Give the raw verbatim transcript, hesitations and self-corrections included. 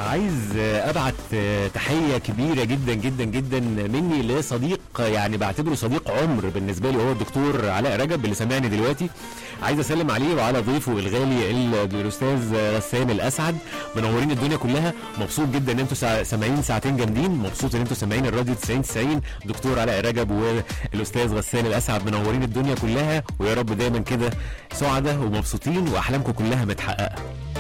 عايز ابعت تحيه كبيره جدا جدا جدا مني لصديق، يعني بعتبره صديق عمر بالنسبه لي، وهو الدكتور علاء رجب اللي سامعني دلوقتي. عايز اسلم عليه وعلى ضيفه الغالي الاستاذ غسان الاسعد. منورين الدنيا كلها، مبسوط جدا ان انتوا سامعين ساعتين جامدين، مبسوط ان انتوا سامعين الراديو تسعين تسعين. دكتور علاء رجب والاستاذ غسان الاسعد منورين الدنيا كلها، ويا رب دايما كده سعداء ومبسوطين واحلامكم كلها متحققه.